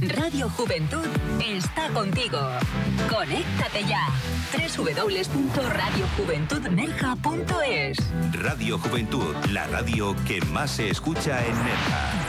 Radio Juventud está contigo. Conéctate ya. www.radiojuventudnerja.es. Radio Juventud, la radio que más se escucha en Nerja.